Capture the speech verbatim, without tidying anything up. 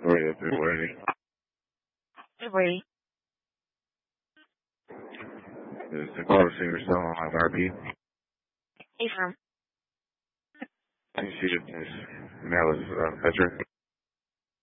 Ready up and ready. Ready. Is the call receiver still on live R P? Affirm. Can you see if this mail is uh, Petra?